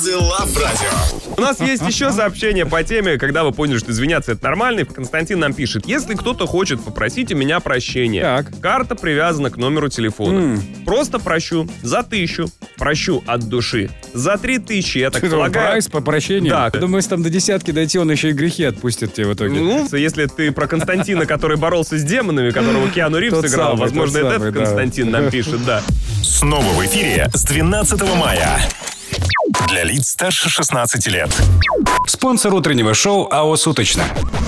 Love Radio. У нас есть еще сообщение по теме, когда вы поняли, что извиняться это нормально. Константин нам пишет: если кто-то хочет попросить у меня прощения, Так. карта привязана к номеру телефона. Просто прощу за 1000, прощу от души. За 3000, я так полагаю. Прайс по прощению? Да. Думаю, если там до 10 дойти, он еще и грехи отпустит тебе в итоге. Ну, если ты про Константина, который боролся с демонами, которого Киану Ривз Тот сыграл, самый, возможно, тот это самый, этот да. Константин нам пишет, да. Снова в эфире с 12 мая. Для лиц старше 16 лет. Спонсор утреннего шоу АО «Суточно».